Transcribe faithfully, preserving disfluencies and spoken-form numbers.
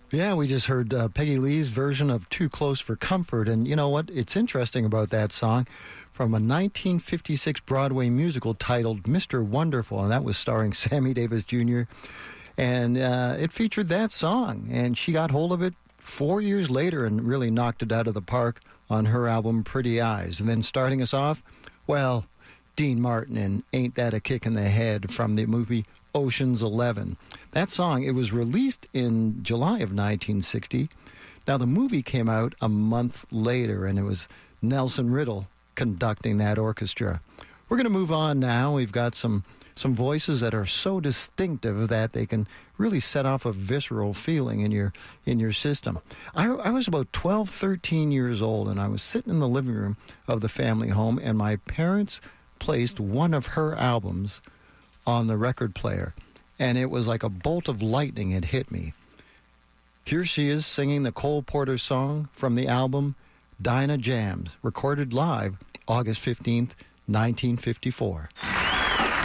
Yeah, we just heard uh, Peggy Lee's version of Too Close for Comfort. And you know what? It's interesting about that song from a nineteen fifty-six Broadway musical titled Mister Wonderful, and that was starring Sammy Davis Junior And uh, it featured that song, and she got hold of it four years later and really knocked it out of the park on her album Pretty Eyes. And then starting us off, well, Dean Martin and Ain't That a Kick in the Head from the movie Ocean's Eleven. That song, it was released in July of nineteen sixty. Now, the movie came out a month later, and it was Nelson Riddle conducting that orchestra. We're going to move on now. We've got some, some voices that are so distinctive that they can really set off a visceral feeling in your in your system. I, I was about twelve, thirteen years old, and I was sitting in the living room of the family home, and my parents placed one of her albums on the record player, and it was like a bolt of lightning had hit me. Here she is singing the Cole Porter song from the album Dinah Jams, recorded live August fifteenth, nineteen fifty-four.